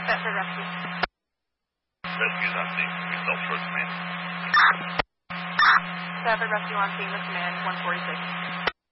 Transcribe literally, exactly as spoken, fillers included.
Bedford Rescue. Rescue's on scene. Yourself first, man. Bedford Rescue on scene with command one forty-six.